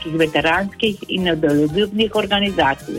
slovenskih veteranskih in domoljubnih organizacij.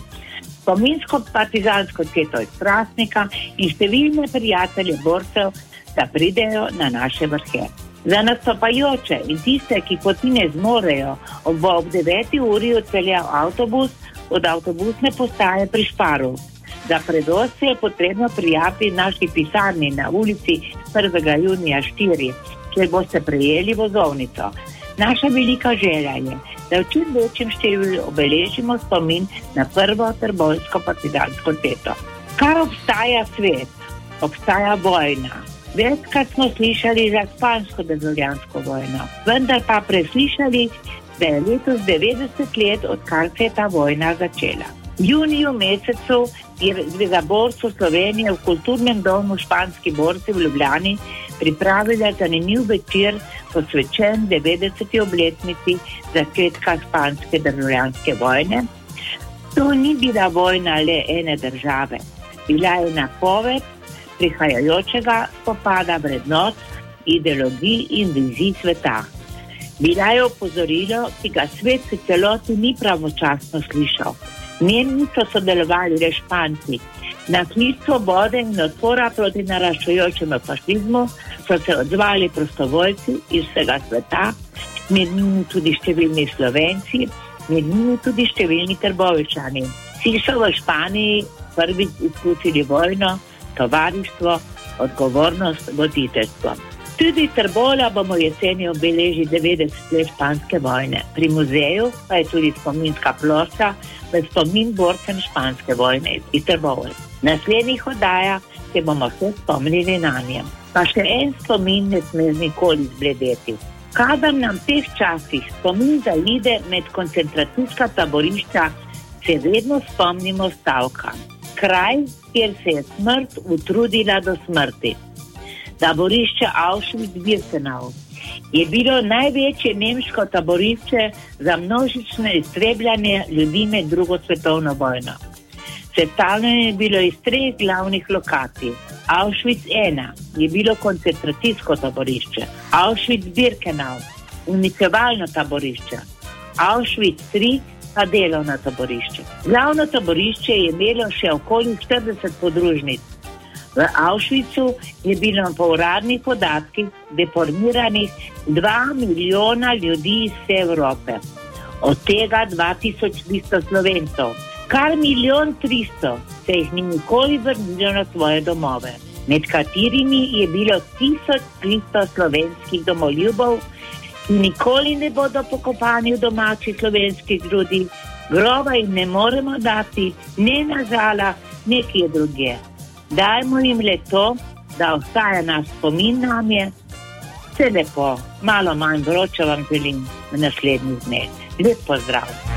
Spominsko-partizansko cveto iz Hrastnika in številne prijatelje borcev, da pridejo na naše vrhe. Za nastopajoče in tiste, ki poti ne zmorejo, ob 9. uri odpelja avtobus od avtobusne postaje pri Šparu. Za prevoz se je potrebno prijaviti naši pisarni na ulici 1. junija 4, kjer boste prejeli vozovnico. Naša velika želja je, da v čim večjem številu obeležimo spomin na prvo trbovsko partizansko cveto. Kar obstaja svet, obstaja vojna. Večkrat smo slišali za špansko državljansko vojno, vendar pa preslišali, da je letos 90 let, odkar se je ta vojna začela. V juniju mesecu je Zveza borcev Slovenije v kulturnem domu Španski borci v Ljubljani pripravila zanimiv večer posvečen 90. obletnici začetka španske državljanske vojne. To ni bila vojna le ene države, bila je napoved prihajajočega spopada vrednot, ideologij in vizij sveta. Bila je opozorilo, ki ga svet v celoti ni pravočasno slišal. Njen niso sodelovali le Španci. Na klic svobode in odpora proti naraščajočemu fašizmu so se odzvali prostovoljci iz vsega sveta, med njimi tudi številni Slovenci, med njimi tudi številni Trboveljčani. Vsi so v Španiji prvič izkusili vojno, tovarištvo, odgovornost, voditeljstvo. Tudi Trbovlja bomo jeseni obeležili 90 let španske vojne. Pri muzeju pa je tudi spominska plošča v spomin borcem španske vojne iz Trbovlja. V naslednjih oddajah se bomo vse spomnili na njem. Pa še en spomin ne sme nikoli zbledeti. Kadar nam v teh časih spomin zaide med koncentracijska taborišča, se vedno spomnimo stavka. Kraj, kjer se je smrt utrudila do smrti. Taborišče Auschwitz-Birkenau je bilo največje nemško taborišče za množično iztrebljanje ljudi med drugo svetovno vojno. Sestavljeno je bilo iz 3 glavnih lokacij. Auschwitz 1 je bilo koncentracijsko taborišče, Auschwitz-Birkenau uničevalno taborišče, Auschwitz 3 pa delovno taborišče. Glavno taborišče je imelo še okoli 40 podružnic. V Auschwitzu je bilo po uradnih podatkih deportiranih 2 milijona ljudi iz vse Evrope, od tega 2300 Slovencev. Kar 1.300.000 se jih ni nikoli vrnilo na svoje domove, med katerimi je bilo 1300 slovenskih domoljubov, ki nikoli ne bodo pokopani v domačih slovenskih grudih. Groba jim ne moremo dati, ne na Žalah, nekje drugje. Dajmo jim le to, da ostaja naš spomin nanje. Vse lepo, malo manj vroče vam želim v naslednjih dneh. Lep pozdrav.